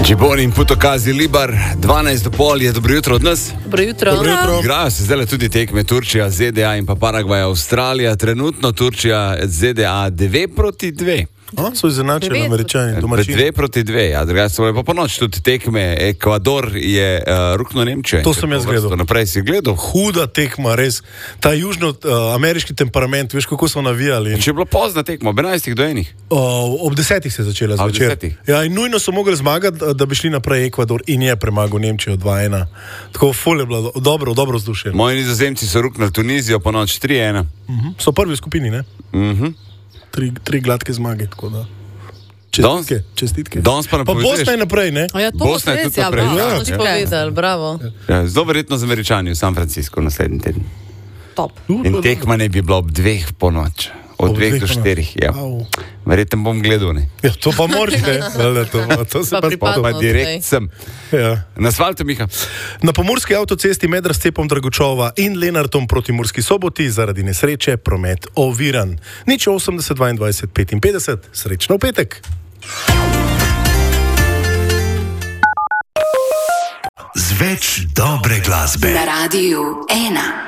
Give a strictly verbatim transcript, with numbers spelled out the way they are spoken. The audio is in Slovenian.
Džiboni in Putokazi Libar, dvanajst do pol je dobro jutro od nas. Dobro jutro. Dobro jutro. Igrajo se zdaj tudi tekme Turčija, Z D A in pa Paragvaj, Avstralija. Trenutno Turčija, Z D A dve proti dve. A, so izenačeni Američani, domačini. Dve proti dve, ja, drugače so bile pa po noč tudi tekme. Ekvador je uh, rukno Nemčijo. To sem jaz gledal. Naprej si gledal. Huda tekma, res. Ta južnoameriški uh, temperament, veš, kako so navijali. Če je bilo pozna tekma, ob enajstih do enih. Uh, ob desetih se je začela zvečer. Ja, in nujno so mogli zmagati, da bi šli naprej Ekvador in je premagal Nemčijo dva ena. Tako ful je bilo dobro, dobro vzdušje. Moji Nizozemci so ruknili Tunizijo po noč tri ena. Uh-huh. So prvi v skupini, ne? Mhm. Tri, tri gladke zmage, tako da. Čestitke, čestitke. Danes pa Pa Bosna je naprej, ne? Ja, to Bosna je res, tudi ja, naprej. bravo, Ja, to si ja. povedal, bravo. Ja, zelo verjetno z Američani v San Francisco naslednji teden. Top. In tekma ne bi bila ob dveh po noč. Od Ob dveh dveh do po noč. štirih, ja. Au. Verjetno bom gledal, ne. Ja, to pa moraš, ne? Vele, to, to se Pa pa pripadno. Pa Padno, direkt zdaj. sem. Ja. Na asfaltu, Miha. Na pomurski avtocesti med razcepom Dragočova in Lenartom proti Murski Soboti zaradi nesreče promet oviran. Nič osemdeset dvaindvajset petinpetdeset, srečno v petek. Z več dobre glasbe. Na Radiu ena.